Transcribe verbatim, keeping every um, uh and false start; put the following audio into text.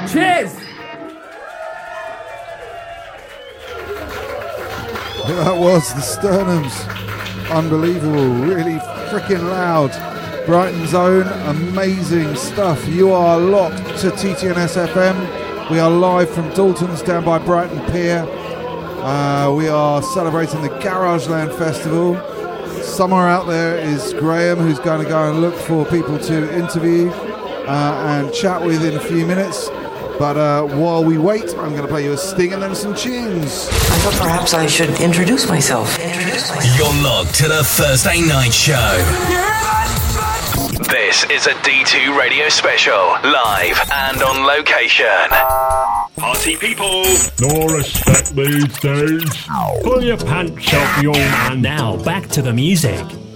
Cheers! That was the Sternums. Unbelievable, really freaking loud. Brighton's own, amazing stuff. You are locked to T T N S F M. We are live from Dalton's down by Brighton Pier. Uh, we are celebrating the Garageland Festival. Somewhere out there is Graham, who's going to go and look for people to interview uh, and chat with in a few minutes. But uh, while we wait, I'm going to play you a sting and then some tunes. I thought perhaps I should introduce myself. Introduce myself. You're locked to the Thursday Night Show. This is a D two radio special, live and on location. Party people! No respect these days. Pull your pants up, young man. Now, back to the music.